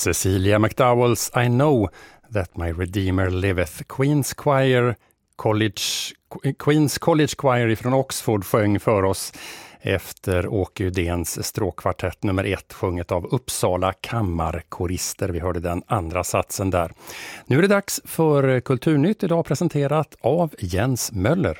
Cecilia McDowell's I Know That My Redeemer Liveth. Queen's College Choir ifrån Oxford sjöng för oss efter Åke Udéns stråkkvartett nummer 1, sjunget av Uppsala kammarkorister. Vi hörde den andra satsen där. Nu är det dags för Kulturnytt, idag presenterat av Jens Möller.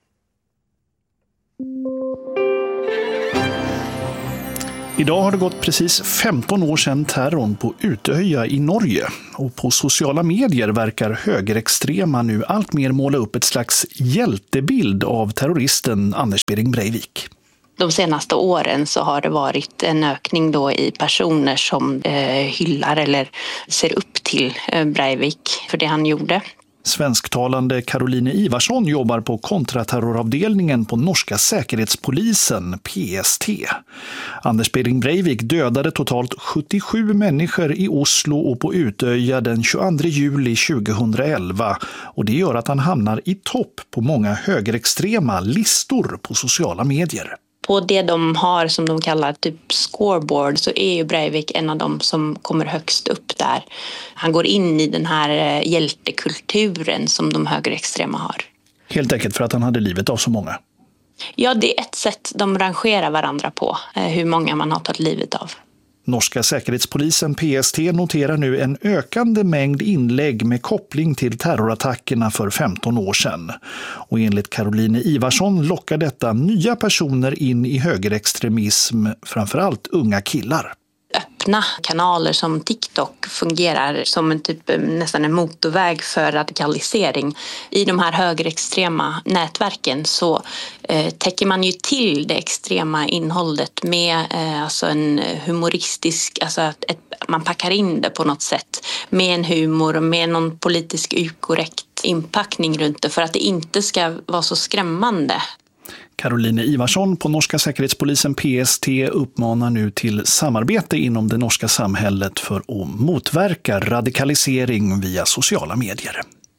Idag har det gått precis 15 år sedan terrorn på Utöja i Norge. Och på sociala medier verkar högerextrema nu allt mer måla upp ett slags hjältebild av terroristen Anders Behring Breivik. De senaste åren så har det varit en ökning då i personer som hyllar eller ser upp till Breivik för det han gjorde. Svensktalande Caroline Ivarsson jobbar på kontraterroravdelningen på norska säkerhetspolisen PST. Anders Behring Breivik dödade totalt 77 människor i Oslo och på Utöja den 22 juli 2011 och det gör att han hamnar i topp på många högerextrema listor på sociala medier. På det de har som de kallar typ scoreboard så är ju Breivik en av dem som kommer högst upp där. Han går in i den här hjältekulturen som de högerextrema har. Helt enkelt för att han hade livet av så många. Ja, det är ett sätt de rangerar varandra på, hur många man har tagit livet av. Norska säkerhetspolisen PST noterar nu en ökande mängd inlägg med koppling till terrorattackerna för 15 år sedan. Och enligt Caroline Ivarsson lockar detta nya personer in i högerextremism, framförallt unga killar. Öppna kanaler som TikTok fungerar som en typ nästan en motorväg för radikalisering. I de här högerextrema nätverken så täcker man ju till det extrema innehållet med alltså en humoristisk, alltså man packar in det på något sätt med en humor och med någon politisk ukorrekt inpackning runt det för att det inte ska vara så skrämmande. Caroline Ivarsson på norska säkerhetspolisen PST uppmanar nu till samarbete inom det norska samhället för att motverka radikalisering via sociala medier.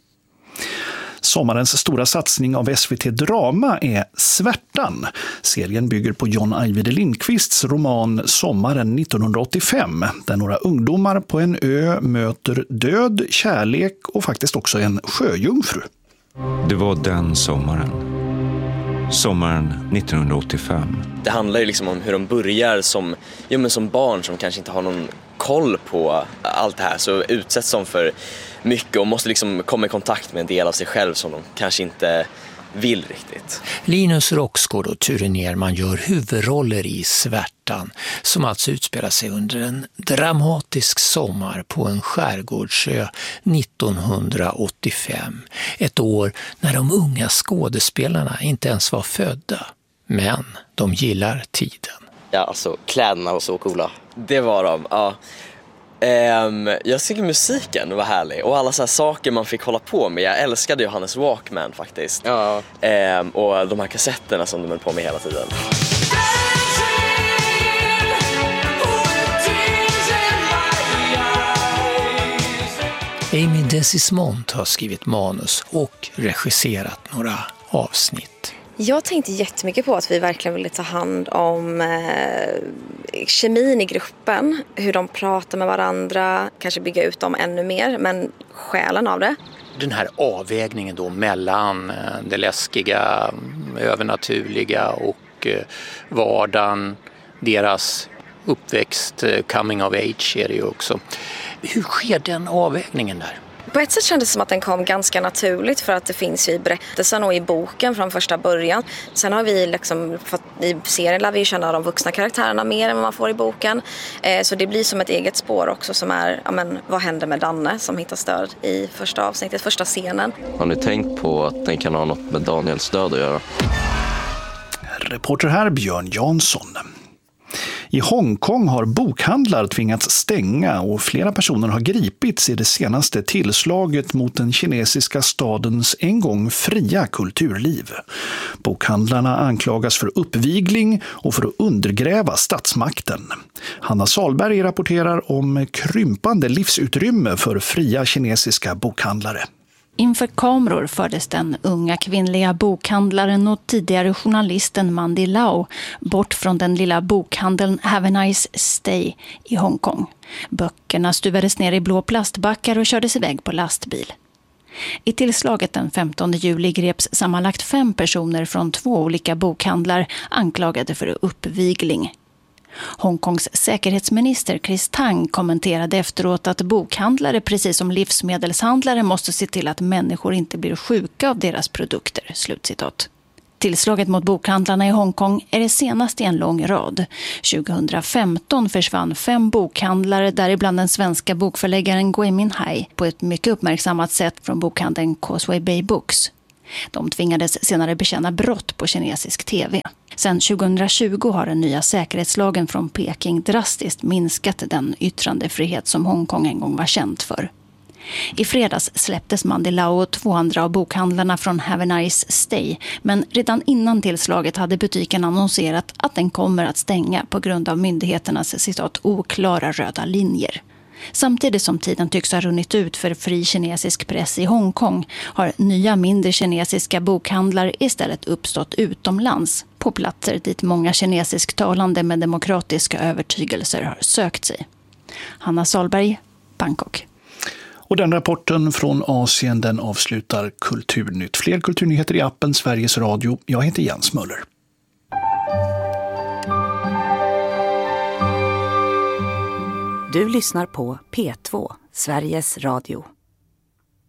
Sommarens stora satsning av SVT Drama är Svärtan. Serien bygger på John Ajvide Lindqvists roman Sommaren 1985, där några ungdomar på en ö möter död, kärlek och faktiskt också en sjöjungfru. Det var den sommaren 1985. Det handlar ju liksom om hur de börjar som barn som kanske inte har någon koll på allt det här, så utsätts de för mycket och måste liksom komma i kontakt med en del av sig själv som de kanske inte vill riktigt. Linus Roxgård och Ture Nerman gör huvudroller i Svärtan, som alltså utspelar sig under en dramatisk sommar på en skärgårdsö 1985. Ett år när de unga skådespelarna inte ens var födda, men de gillar tiden. Ja, alltså kläderna var så coola. Det var de, ja. Jag tycker musiken var härlig och alla så här saker man fick hålla på med. Jag älskade Johannes Walkman faktiskt. Ja. Och de här kassetterna som de höll på med hela tiden. Amy Desismond har skrivit manus och regisserat några avsnitt. Jag tänkte jättemycket på att vi verkligen ville ta hand om kemin i gruppen, hur de pratar med varandra, kanske bygga ut dem ännu mer, men själen av det. Den här avvägningen då mellan det läskiga, övernaturliga och vardagen, deras uppväxt, coming of age är det ju också. Hur sker den avvägningen där? På ett sätt kändes det som att den kom ganska naturligt för att det finns ju i berättelsen och i boken från första början. Sen har vi liksom fått, i serien lär vi känna de vuxna karaktärerna mer än vad man får i boken. Så det blir som ett eget spår också som är, vad händer med Danne som hittar stöd i första avsnittet, första scenen. Har ni tänkt på att den kan ha något med Daniels död att göra? Reporter här Björn Jansson. I Hongkong har bokhandlar tvingats stänga och flera personer har gripits i det senaste tillslaget mot den kinesiska stadens en gång fria kulturliv. Bokhandlarna anklagas för uppvigling och för att undergräva statsmakten. Hanna Salberg rapporterar om krympande livsutrymme för fria kinesiska bokhandlare. Inför kameror fördes den unga kvinnliga bokhandlaren och tidigare journalisten Mandy Lau bort från den lilla bokhandeln Have a Nice Stay i Hongkong. Böckerna stuvades ner i blå plastbackar och kördes iväg på lastbil. I tillslaget den 15 juli greps sammanlagt 5 personer från 2 olika bokhandlar anklagade för uppvigling. Hongkongs säkerhetsminister Chris Tang kommenterade efteråt att bokhandlare precis som livsmedelshandlare måste se till att människor inte blir sjuka av deras produkter. Slutcitat. Tillslaget mot bokhandlarna i Hongkong är det senaste i en lång rad. 2015 försvann 5 bokhandlare, däribland den svenska bokförläggaren Gui Minhai, på ett mycket uppmärksammat sätt från bokhandeln Causeway Bay Books. De tvingades senare bekänna brott på kinesisk tv. Sedan 2020 har den nya säkerhetslagen från Peking drastiskt minskat den yttrandefrihet som Hongkong en gång var känt för. I fredags släpptes Mandy Lau och 2 andra av bokhandlarna från Have a Nice Stay, men redan innan tillslaget hade butiken annonserat att den kommer att stänga på grund av myndigheternas citat oklara röda linjer. Samtidigt som tiden tycks ha runnit ut för fri kinesisk press i Hongkong har nya mindre kinesiska bokhandlar istället uppstått utomlands på platser dit många kinesisktalande med demokratiska övertygelser har sökt sig. Hanna Salberg, Bangkok. Och den rapporten från Asien, den avslutar Kulturnytt. Fler kulturnyheter i appen Sveriges Radio. Jag heter Jens Möller. Du lyssnar på P2, Sveriges Radio.